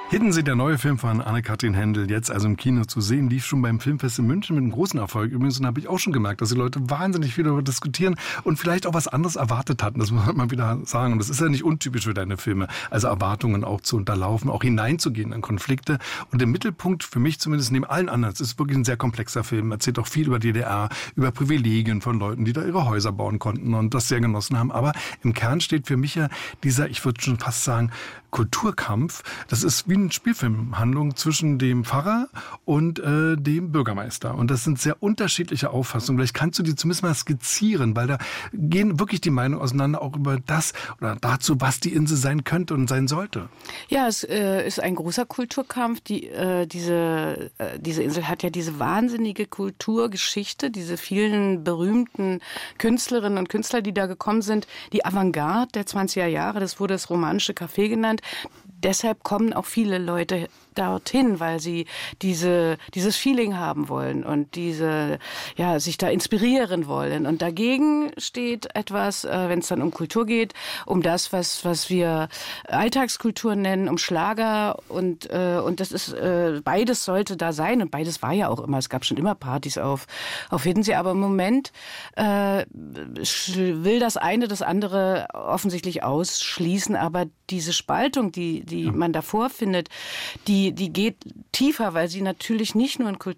Hiddensee, der neue Film von Anne-Kathrin Hendel, jetzt also im Kino zu sehen, lief schon beim Filmfest in München mit einem großen Erfolg. Übrigens, und habe ich auch schon gemerkt, dass die Leute wahnsinnig viel darüber diskutieren und vielleicht auch was anderes erwartet hatten. Das muss man mal wieder sagen. Und das ist ja nicht untypisch für deine Filme. Also Erwartungen auch zu unterlaufen, auch hineinzugehen in Konflikte. Und im Mittelpunkt, für mich zumindest neben allen anderen, es ist wirklich ein sehr komplexer Film, erzählt auch viel über DDR, über Privilegien von Leuten, die da ihre Häuser bauen konnten und das sehr genossen haben. Aber im Kern steht für mich ja dieser, ich würde schon fast sagen, Kulturkampf. Das ist wie eine Spielfilmhandlung zwischen dem Pfarrer und dem Bürgermeister. Und das sind sehr unterschiedliche Auffassungen. Vielleicht kannst du die zumindest mal skizzieren, weil da gehen wirklich die Meinungen auseinander, auch über das oder dazu, was die Insel sein könnte und sein sollte. Ja, es ist ein großer Kulturkampf. Diese Insel hat ja diese wahnsinnige Kulturgeschichte, diese vielen berühmten Künstlerinnen und Künstler, die da gekommen sind. Die Avantgarde der 20er Jahre, das wurde das romanische Café genannt. Deshalb kommen auch viele Leute dorthin, weil sie dieses Feeling haben wollen und sich da inspirieren wollen. Und dagegen steht etwas, wenn es dann um Kultur geht, um das, was wir Alltagskultur nennen, um Schlager und das ist, beides sollte da sein und beides war ja auch immer, es gab schon immer Partys auf Hiddensee, aber im Moment will das eine das andere offensichtlich ausschließen, aber diese Spaltung, die man davor findet, die geht tiefer, weil sie natürlich nicht nur